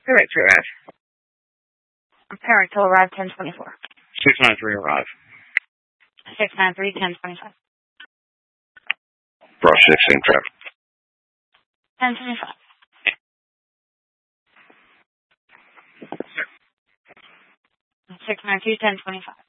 Correct, arrive. Parent to arrive 1024. 693 arrive. 693 1025. Brush 16 traffic. 1025. 692 1025.